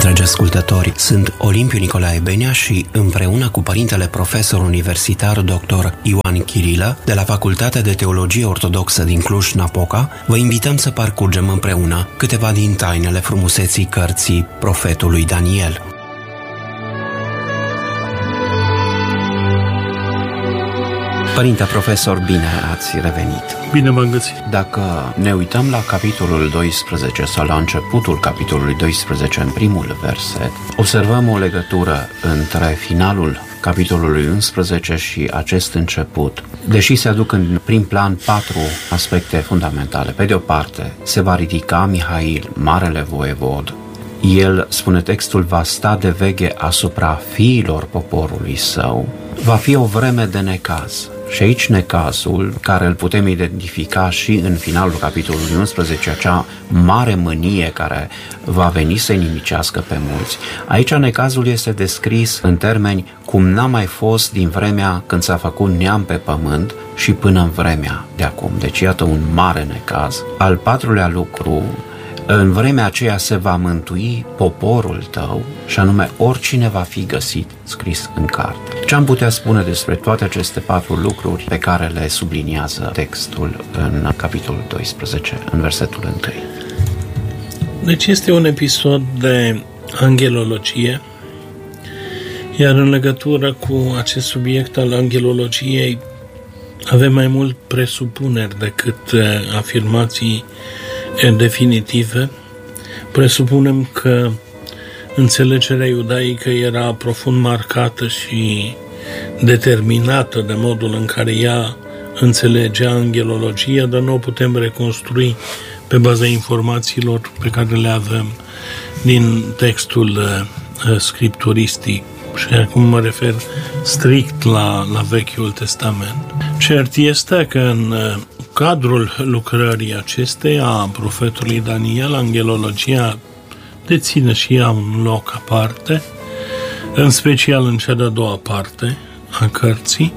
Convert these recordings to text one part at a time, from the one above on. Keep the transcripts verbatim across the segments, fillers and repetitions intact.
Dragi ascultători, sunt Olimpiu Nicolae Benea și împreună cu părintele profesor universitar doctor Ioan Chirilă de la Facultatea de Teologie Ortodoxă din Cluj-Napoca, vă invităm să parcurgem împreună câteva din tainele frumuseții cărții profetului Daniel. Părinte profesor, bine ați revenit! Bine v-am găsit! Dacă ne uităm la capitolul doisprezece sau la începutul capitolului doisprezece, în primul verset, observăm o legătură între finalul capitolului unsprezece și acest început. Deși se aduc în prim plan patru aspecte fundamentale. Pe de o parte, se va ridica Mihail, marele voievod. El, spune textul, va sta de veghe asupra fiilor poporului său. Va fi o vreme de necaz. Și aici necazul, care îl putem identifica și în finalul capitolului unsprezece, acea mare mânie care va veni să inimicească pe mulți. Aici necazul este descris în termeni cum n-a mai fost din vremea când s-a făcut neam pe pământ și până în vremea de acum. Deci iată un mare necaz. Al patrulea lucru, în vremea aceea se va mântui poporul tău, și anume oricine va fi găsit scris în carte. Ce am putea spune despre toate aceste patru lucruri pe care le subliniază textul în capitolul doisprezece, în versetul unu? Deci este un episod de angelologie, iar în legătură cu acest subiect al angelologiei avem mai mult presupuneri decât afirmații definitive. Presupunem că înțelegerea iudaică era profund marcată și determinată de modul în care ea înțelegea angelologia, dar nu o putem reconstrui pe baza informațiilor pe care le avem din textul scripturistic. Și acum mă refer strict la, la Vechiul Testament. Cert este că în cadrul lucrării acesteia a profetului Daniel, angelologia deține și ea un loc aparte, în special în cea de-a doua parte a cărții,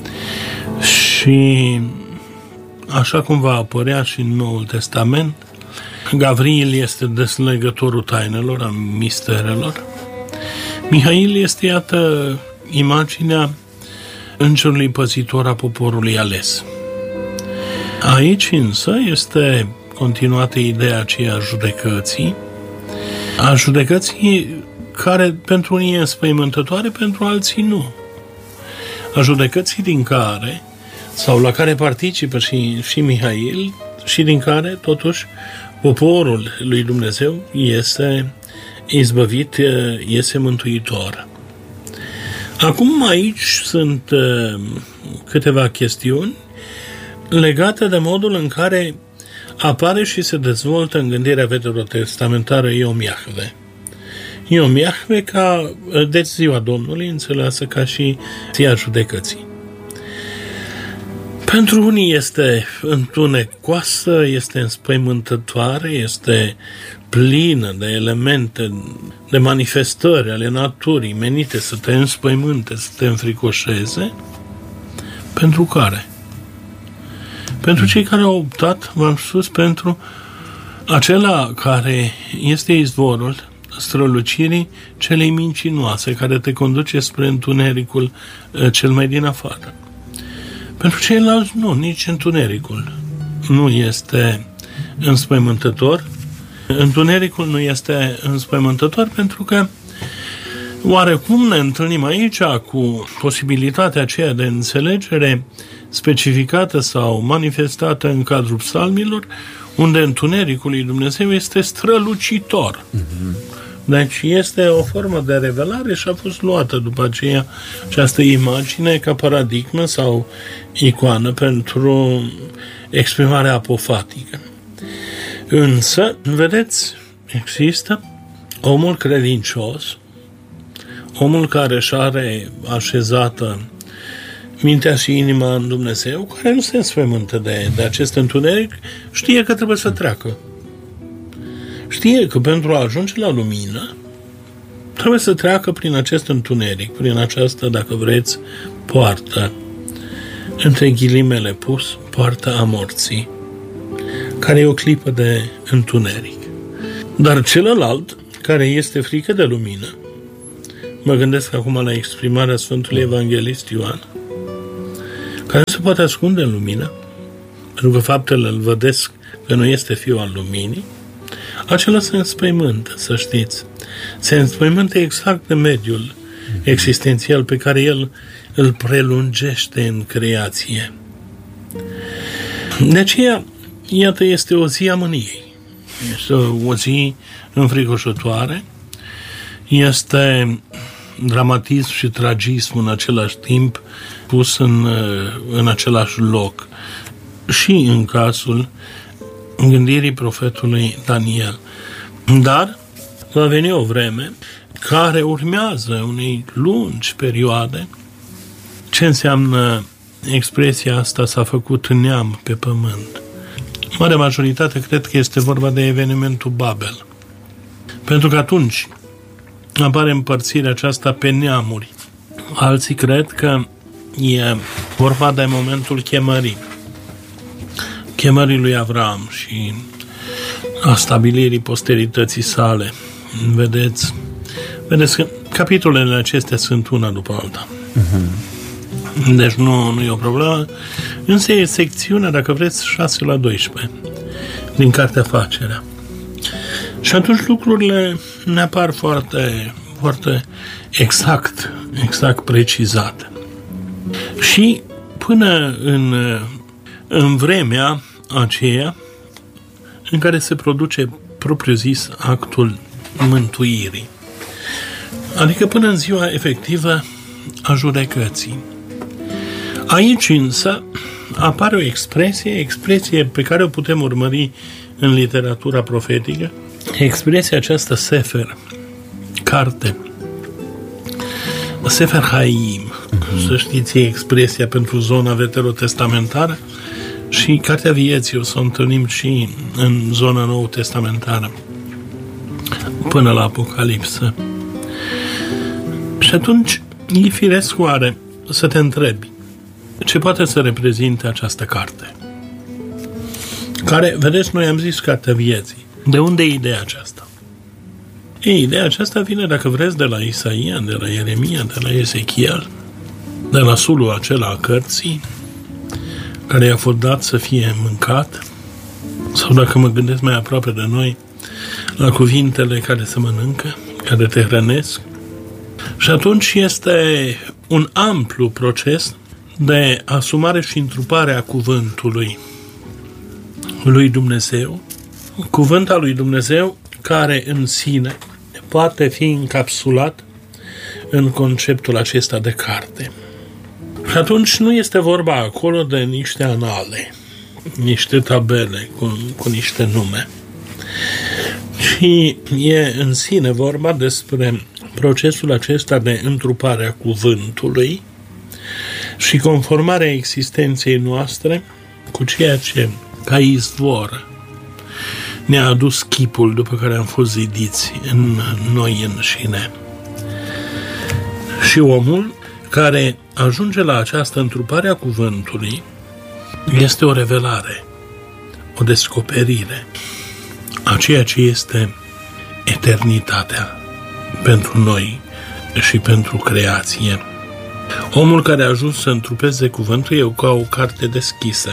și așa cum va apărea și în Noul Testament, Gavril este deslegătorul tainelor, a misterelor. Mihail este, iată, imaginea îngerului păzitor a poporului ales. Aici însă este continuată ideea aceea a judecății, a judecății care pentru unii e înspăimântătoare, pentru alții nu. A judecății din care, sau la care participă și, și Mihail, și din care, totuși, poporul lui Dumnezeu este izbăvit, este mântuitor. Acum aici sunt câteva chestiuni legate de modul în care apare și se dezvoltă în gândirea veterotestamentară Iom Iahve. Iom Iahve ca, deci ziua Domnului, înțeleasă ca și ziua judecății. Pentru unii este întunecoasă, este înspăimântătoare, este plină de elemente, de manifestări ale naturii menite să te înspăimânte, să te înfricoșeze. Pentru care? Pentru cei care au optat, v-am spus, pentru acela care este izvorul strălucirii celei mincinoase, care te conduce spre întunericul cel mai din afară. Pentru ceilalți nu, nici întunericul nu este înspăimântător. Întunericul nu este înspăimântător pentru că oarecum ne întâlnim aici cu posibilitatea aceea de înțelegere specificată sau manifestată în cadrul psalmilor, unde întunericul lui Dumnezeu este strălucitor. Mm-hmm. Deci este o formă de revelare și a fost luată după aceea această imagine ca paradigmă sau icoană pentru exprimarea apofatică. Însă, vedeți, există omul credincios, omul care își are așezată mintea și inima în Dumnezeu, care nu se înspăimântă de, de acest întuneric, știe că trebuie să treacă. Știe că pentru a ajunge la lumină trebuie să treacă prin acest întuneric, prin această, dacă vreți, poartă, între ghilimele pus, poarta a morții, care e o clipă de întuneric. Dar celălalt, care este frică de lumină, mă gândesc acum la exprimarea Sfântului Evanghelist Ioan, care nu se poate ascunde în lumină, pentru că faptele îl vădesc că nu este fiul al luminii, acela se înspăimântă, să știți. Se înspăimântă exact de mediul existențial pe care el îl prelungește în creație. De aceea, iată, este o zi a mâniei. Este o zi înfricoșătoare, este dramatism și tragism în același timp pus în, în același loc și în cazul gândirii profetului Daniel. Dar va veni o vreme care urmează unei lungi perioade. Ce înseamnă expresia asta s-a făcut neam pe pământ? Marea majoritate cred că este vorba de evenimentul Babel. Pentru că atunci apare împărțirea aceasta pe neamuri. Alții cred că e vorba de momentul chemării. Chemării lui Avram și a stabilirii posterității sale. Vedeți? Vedeți că capitolele acestea sunt una după alta. Uh-huh. Deci nu, nu e o problemă. Însă e secțiunea, dacă vreți, șase la doisprezece din Cartea Facerea. Și atunci lucrurile ne apar foarte, foarte exact, exact precizate. Și până în, în vremea aceea în care se produce propriu-zis actul mântuirii. Adică până în ziua efectivă a judecății. Aici însă apare o expresie, expresie pe care o putem urmări în literatura profetică, expresia aceasta Sefer, carte, Sefer Haim, uh-huh. Să știți, e expresia pentru zona veterotestamentară și Cartea Vieții o să o întâlnim și în zona nou-testamentară până la Apocalipsă. Și atunci e firesc oare să te întrebi ce poate să reprezinte această carte? Care, vedeți, noi am zis Cartea Vieții. De unde e ideea aceasta? Ei, ideea aceasta vine, dacă vreți, de la Isaia, de la Ieremia, de la Ezechiel, de la sulul acela a cărții, care i-a fost dat să fie mâncat, sau dacă mă gândesc mai aproape de noi, la cuvintele care se mănâncă, care te hrănesc. Și atunci este un amplu proces de asumare și întrupare a cuvântului lui Dumnezeu, cuvânt al lui Dumnezeu care în sine poate fi încapsulat în conceptul acesta de carte. Și atunci nu este vorba acolo de niște anale, niște tabele cu, cu niște nume, și e în sine vorba despre procesul acesta de întrupare a cuvântului și conformarea existenței noastre cu ceea ce, ca izvor, ne-a adus chipul după care am fost zidiți în noi înșine. Și omul care ajunge la această întrupare a cuvântului este o revelare, o descoperire a ceea ce este eternitatea pentru noi și pentru creație. Omul care a ajuns să întrupeze cuvântul e ca o carte deschisă,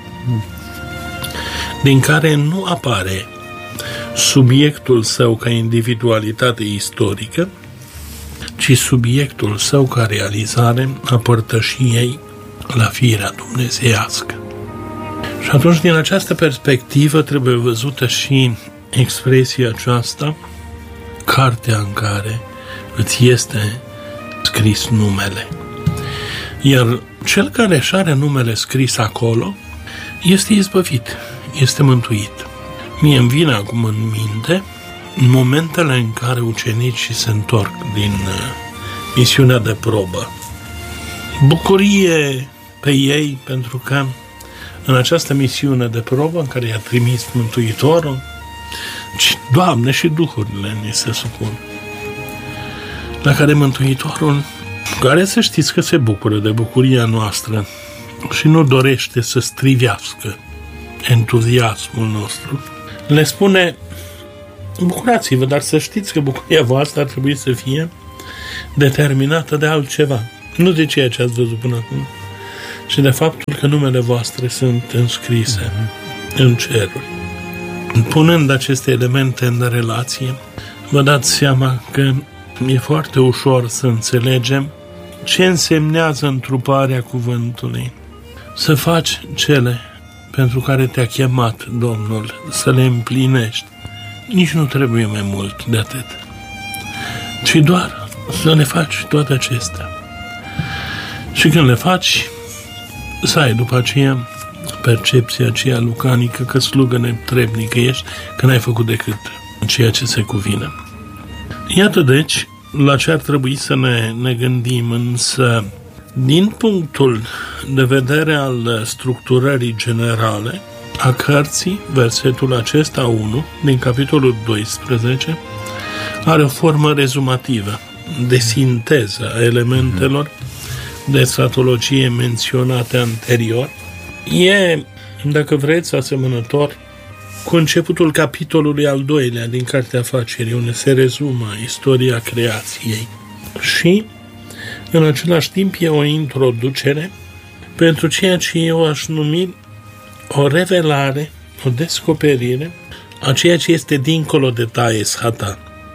din care nu apare subiectul său ca individualitate istorică, ci subiectul său ca realizare a părtășiei la firea dumnezeiască. Și atunci, din această perspectivă, trebuie văzută și expresia aceasta, cartea în care îți este scris numele. Iar cel care își are numele scris acolo este izbăvit, este mântuit. Mie îmi vine acum în minte momentele în care ucenicii se întorc din misiunea de probă. Bucurie pe ei, pentru că în această misiune de probă în care i-a trimis Mântuitorul, Doamne, și duhurile ni se supun, la care Mântuitorul, care să știți că se bucură de bucuria noastră și nu dorește să strivească entuziasmul nostru, le spune: bucurați-vă, dar să știți că bucuria voastră ar trebui să fie determinată de altceva. Nu de ceea ce ați văzut până acum, ci de faptul că numele voastre sunt înscrise mm-hmm. în ceruri. Punând aceste elemente în relație, vă dați seama că e foarte ușor să înțelegem ce însemnează întruparea cuvântului. Să faci cele pentru care te-a chemat Domnul, să le împlinești. Nici nu trebuie mai mult de atât, ci doar să le faci toate acestea. Și când le faci, să ai după aceea percepția aceea lucanică că slugă netrebnică ești, că n-ai făcut decât ceea ce se cuvine. Iată deci la ce ar trebui să ne, ne gândim, însă din punctul de vedere al structurării generale a cărții, versetul acesta unu din capitolul doisprezece are o formă rezumativă de sinteză a elementelor de escatologie menționate anterior. E, dacă vreți, asemănător cu începutul capitolului al doilea din Cartea Afacerii, unde se rezumă istoria creației. Și, în același timp, e o introducere pentru ceea ce eu aș numi o revelare, o descoperire a ceea ce este dincolo de Taes Hata,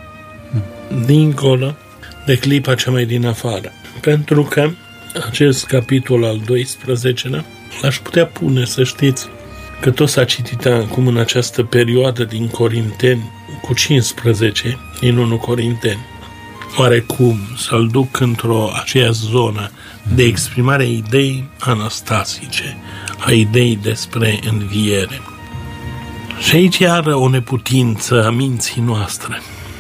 dincolo de clipa cea mai din afară. Pentru că acest capitol al doisprezecelea l-aș putea pune, să știți, că tot s-a citit acum în această perioadă din Corinteni cu cincisprezece, din unu Corinteni. Oarecum să-l duc într-o aceea zonă de exprimare a idei anastasice, a idei despre înviere. Și aici iară o neputință a minții noastre.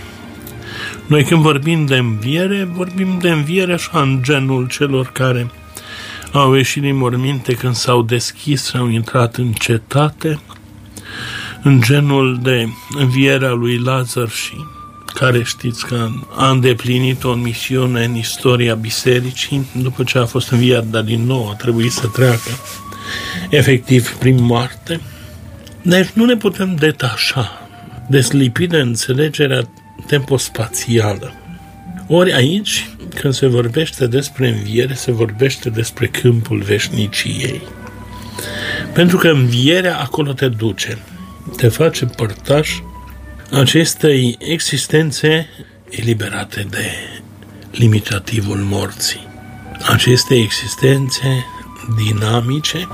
Noi când vorbim de înviere, vorbim de înviere așa în genul celor care au ieșit din morminte când s-au deschis și au intrat în cetate, în genul de învierea lui Lazar și care știți că a îndeplinit o misiune în istoria bisericii, după ce a fost înviat, dar din nou a trebuit să treacă efectiv prin moarte. Deci nu ne putem detașa, deslipi de înțelegerea tempospațială. Ori aici, când se vorbește despre înviere, se vorbește despre câmpul veșniciei. Pentru că învierea acolo te duce, te face părtaș acestei existențe eliberate de limitativul morții. Aceste existențe dinamice,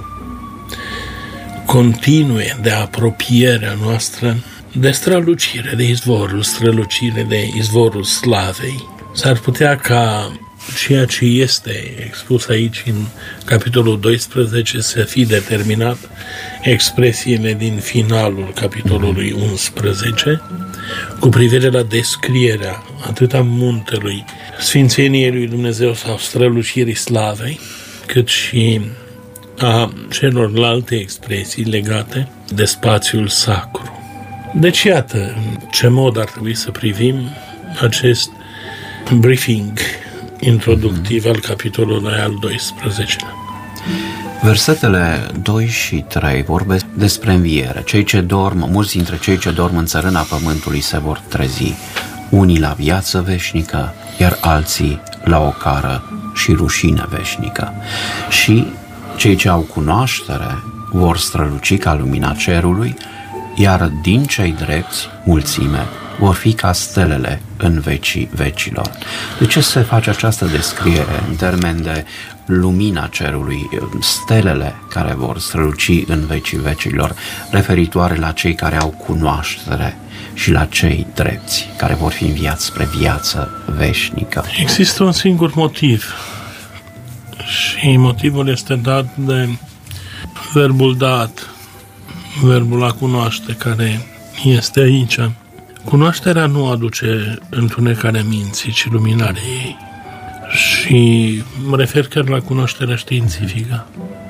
continue de apropierea noastră de strălucire, de izvorul strălucire, de izvorul slavei. S-ar putea ca ceea ce este expus aici în capitolul doisprezece să fie determinat expresiile din finalul capitolului unsprezece cu privire la descrierea atât a muntelui Sfințeniei lui Dumnezeu sau strălucirii slavei, cât și a celorlalte expresii legate de spațiul sacru. Deci iată în ce mod ar trebui să privim acest briefing introductiv al capitolului al doisprezecelea. Versetele doi și trei vorbesc despre înviere. Cei ce dorm, mulți dintre cei ce dorm în țărâna pământului se vor trezi, unii la viață veșnică, iar alții la ocară și rușine veșnică. Și cei ce au cunoaștere vor străluci ca lumina cerului, iar din cei drepți, mulțime, vor fi ca stelele în vecii vecilor. De ce se face această descriere în termen de lumina cerului, stelele care vor străluci în vecii vecilor, referitoare la cei care au cunoaștere și la cei drepți, care vor fi înviați spre viață veșnică? Există un singur motiv și motivul este dat de verbul dat, verbul a cunoaște, care este aici. Cunoașterea nu aduce întunecarea minții, ci luminarea ei. Și mă refer chiar la cunoașterea științifică.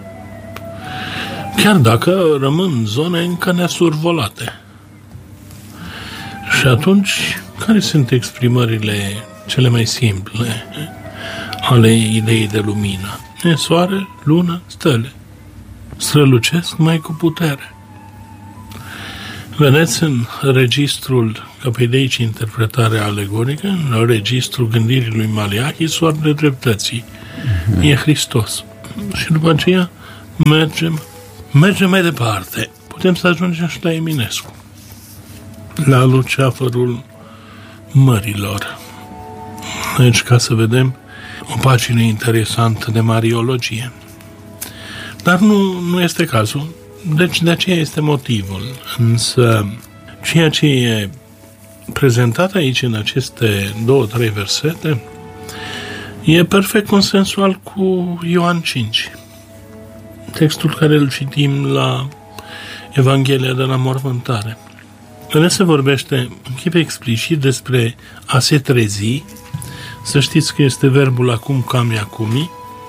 Chiar dacă rămân zone încă nesurvolate. Și atunci, care sunt exprimările cele mai simple ale ideii de lumină? E soare, lună, stele. Strălucesc mai cu putere. Vedeți, în registrul, că pe de aici interpretarea alegorică, în registrul gândirii lui Maliachi, soarele dreptății. Uh-huh. E Hristos. Și după aceea mergem, mergem mai departe. Putem să ajungem și la Eminescu, la Luceafărul Mărilor. Deci, ca să vedem o pagină interesantă de mariologie. Dar nu, nu este cazul. Deci, de aceea este motivul. Însă, ceea ce e prezentat aici în aceste două, trei versete e perfect consensual cu Ioan cinci. Textul care îl citim la Evanghelia de la mormântare. Când se vorbește în chip explicit despre a se trezi, să știți că este verbul acum cam acumi,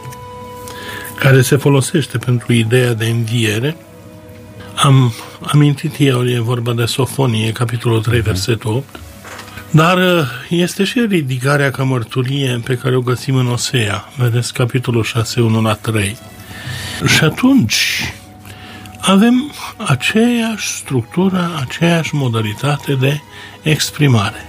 care se folosește pentru ideea de înviere. Am amintit eu, e vorba de Sofonie, capitolul trei, versetul opt, dar este și ridicarea ca mărturie pe care o găsim în Osea, vedeți, capitolul șase, unu la trei. Și atunci avem aceeași structură, aceeași modalitate de exprimare.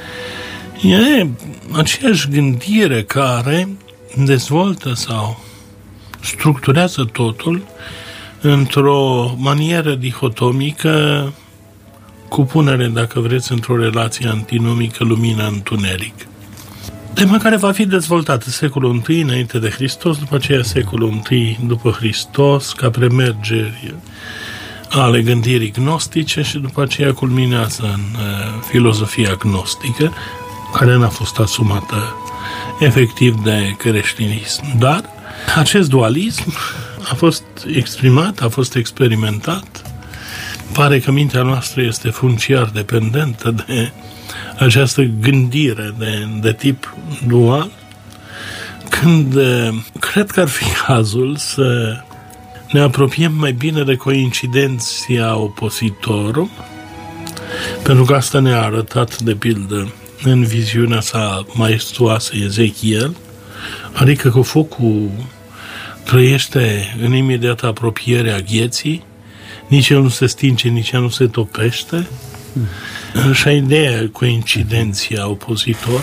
E aceeași gândire care dezvoltă sau structurează totul într-o manieră dihotomică, cu punere, dacă vreți, într-o relație antinomică lumină-întuneric. Tema care va fi dezvoltată secolul întâi înainte de Hristos, după aceea secolul întâi după Hristos, ca premergeri ale gândirii gnostice și după aceea culminează în uh, filozofia gnostică, care n-a fost asumată efectiv de creștinism. Dar acest dualism a fost exprimat, a fost experimentat. Pare că mintea noastră este funciar dependentă de această gândire de, de tip dual, când cred că ar fi cazul să ne apropiem mai bine de coincidenția oppositorum, pentru că asta ne-a arătat, de pildă, în viziunea sa maestuoasă Ezechiel, adică că focul trăiește în imediată apropiere a gheții, nici el nu se stinge, nici el nu se topește. Mm. Și ideea coincidenția opozitor,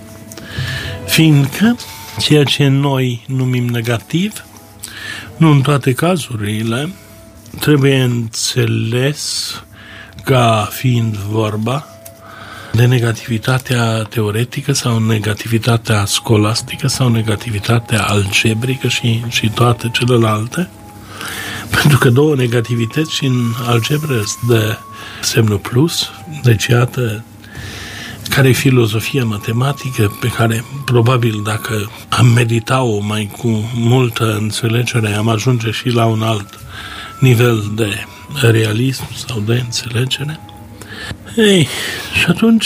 fiindcă ceea ce noi numim negativ, nu în toate cazurile, trebuie înțeles ca fiind vorba de negativitatea teoretică sau negativitatea scolastică sau negativitatea algebrică și, și toate celelalte, pentru că două negativități și în algebră îți dă semnul plus, deci iată care e filozofia matematică pe care probabil dacă am medita-o mai cu multă înțelegere am ajunge și la un alt nivel de realism sau de înțelegere. Ei, și atunci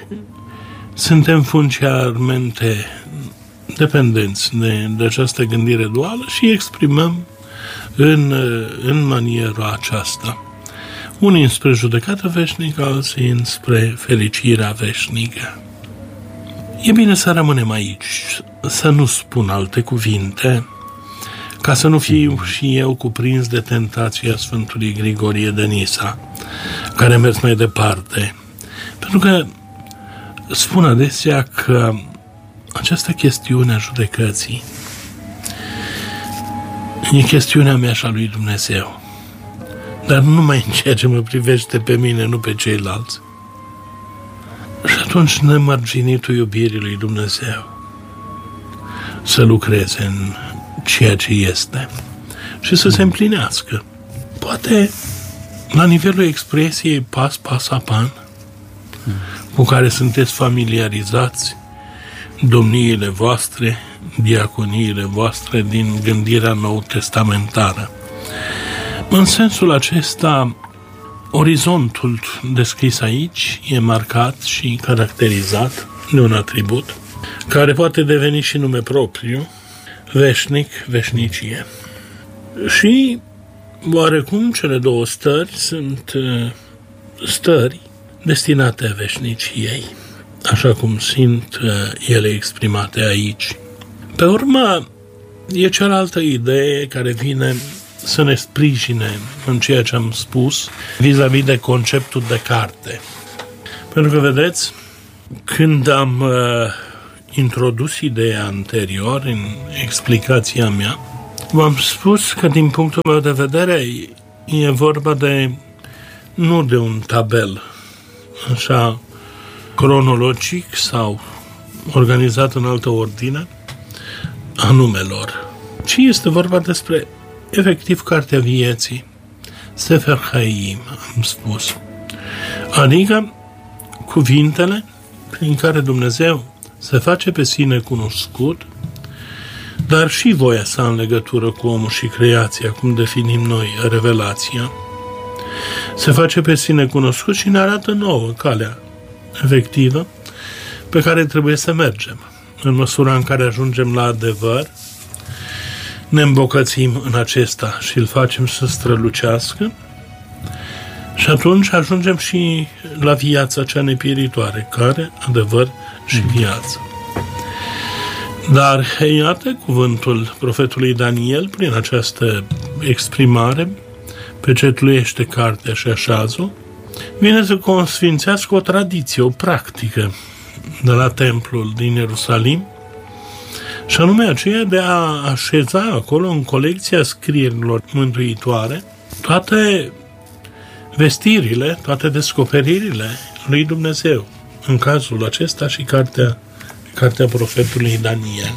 suntem funciarmente dependenți de, de această gândire duală și exprimăm în, în maniera aceasta. Unii înspre judecată veșnică, alții înspre fericirea veșnică. E bine să rămânem aici, să nu spun alte cuvinte, ca să nu fiu și eu cuprins de tentația Sfântului Grigorie de Nisa, care a mers mai departe. Pentru că spun adesea că această chestiune a judecății e chestiunea mea și a lui Dumnezeu, dar numai în ceea ce mă privește pe mine, nu pe ceilalți. Și atunci nemărginitul iubirii lui Dumnezeu să lucreze în ceea ce este și să se împlinească. Poate la nivelul expresiei pas, pas, apan, cu care sunteți familiarizați, domniile voastre, diaconiile voastre din gândirea nou-testamentară. În sensul acesta, orizontul descris aici e marcat și caracterizat de un atribut care poate deveni și nume propriu, veșnic, veșnicie. Și oarecum cele două stări sunt stări destinate veșniciei, așa cum sunt ele exprimate aici. Pe urmă, e cealaltă idee care vine să ne sprijine în ceea ce am spus vis-a-vis de conceptul de carte. Pentru că, vedeți, când am uh, introdus ideea anterior în explicația mea, v-am spus că din punctul meu de vedere e vorba de nu de un tabel așa cronologic sau organizat în altă ordine a numelor, ci este vorba despre efectiv cartea vieții, Sefer Haim, am spus, adică cuvintele prin care Dumnezeu se face pe sine cunoscut, dar și voia sa în legătură cu omul și creația, cum definim noi revelația, se face pe sine cunoscut și ne arată nouă calea efectivă pe care trebuie să mergem. În măsura în care ajungem la adevăr, ne îmbogățim în acesta și îl facem să strălucească și atunci ajungem și la viața cea nepieritoare, care, adevăr și viață. Dar iată cuvântul profetului Daniel, prin această exprimare, pecetluiește cartea și așează, vine să consfințească o tradiție, o practică de la templul din Ierusalim, și anume aceea de a așeza acolo, în colecția scrierilor mântuitoare, toate vestirile, toate descoperirile lui Dumnezeu. În cazul acesta și cartea, cartea profetului Daniel.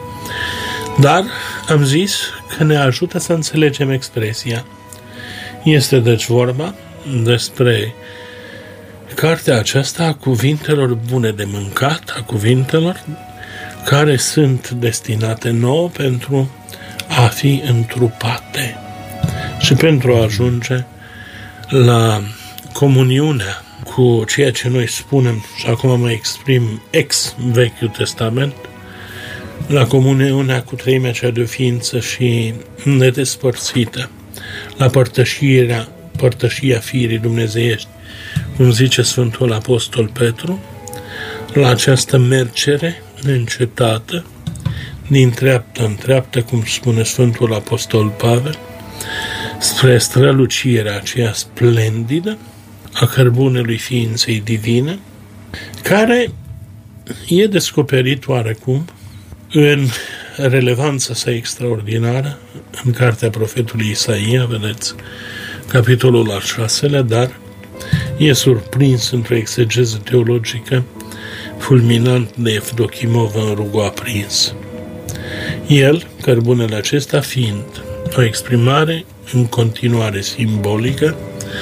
Dar am zis că ne ajută să înțelegem expresia. Este deci vorba despre cartea aceasta a cuvintelor bune de mâncat, a cuvintelor care sunt destinate nouă pentru a fi întrupate și pentru a ajunge la comuniunea cu ceea ce noi spunem, și acum mă exprim ex Vechiul Testament, la comuniunea cu treimea cea de ființă și nedespărțită, la părtășirea, părtășia firii dumnezeiești, cum zice Sfântul Apostol Petru, la această mergere neîncetată, din treaptă în treaptă, cum spune Sfântul Apostol Pavel, spre strălucirea aceea splendidă a cărbunelui ființei divine, care e descoperit oarecum în relevanța sa extraordinară în cartea profetului Isaia, vedeți, capitolul al șaselea, dar e surprins într-o exegeză teologică fulminant de Evdochimov în rugul aprins. El, cărbunele acesta, fiind o exprimare în continuare simbolică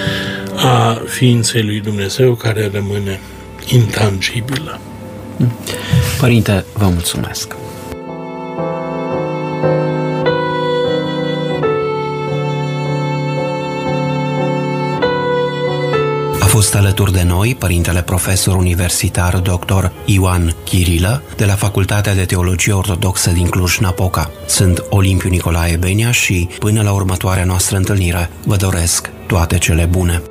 a ființei lui Dumnezeu, care rămâne intangibilă. Părinte, vă mulțumesc! A fost alături de noi părintele profesor universitar doctor Ioan Chirilă de la Facultatea de Teologie Ortodoxă din Cluj-Napoca. Sunt Olimpiu Nicolae Benia și până la următoarea noastră întâlnire vă doresc toate cele bune.